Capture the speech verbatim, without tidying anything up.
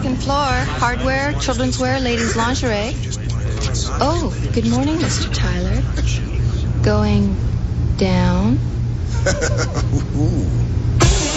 second floor. Hardware, children's wear, ladies' lingerie. Oh, good morning, Mister Tyler. Going down?